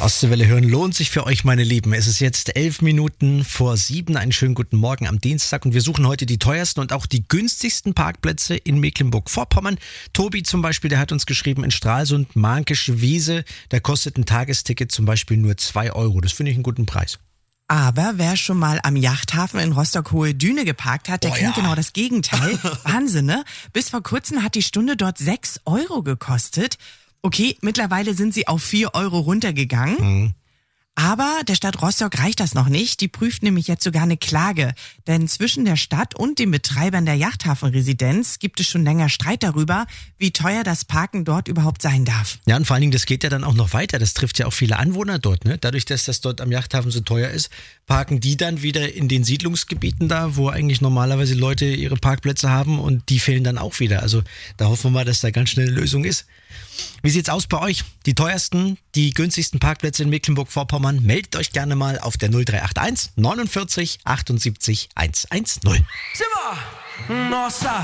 Ostseewelle hören lohnt sich für euch, meine Lieben. Es ist jetzt 11 Minuten vor 7. Einen schönen guten Morgen am Dienstag und wir suchen heute die teuersten und auch die günstigsten Parkplätze in Mecklenburg-Vorpommern. Tobi zum Beispiel, der hat uns geschrieben, in Stralsund, Märkische Wiese, da kostet ein Tagesticket zum Beispiel nur 2 Euro. Das finde ich einen guten Preis. Aber wer schon mal am Yachthafen in Rostock-Hohe Düne geparkt hat, der kennt genau das Gegenteil. Wahnsinn, ne? Bis vor kurzem hat die Stunde dort 6 Euro gekostet. Okay, mittlerweile sind sie auf 4 Euro runtergegangen. Aber der Stadt Rostock reicht das noch nicht. Die prüft nämlich jetzt sogar eine Klage. Denn zwischen der Stadt und den Betreibern der Yachthafenresidenz gibt es schon länger Streit darüber, wie teuer das Parken dort überhaupt sein darf. Ja, und vor allen Dingen, das geht ja dann auch noch weiter. Das trifft ja auch viele Anwohner dort, ne? Dadurch, dass das dort am Yachthafen so teuer ist, parken die dann wieder in den Siedlungsgebieten da, wo eigentlich normalerweise Leute ihre Parkplätze haben und die fehlen dann auch wieder. Also da hoffen wir mal, dass da ganz schnell eine Lösung ist. Wie sieht's aus bei euch? Die teuersten, die günstigsten Parkplätze in Mecklenburg-Vorpommern? Meldet euch gerne mal auf der 0381 49 78 110. Simmer! Nossa!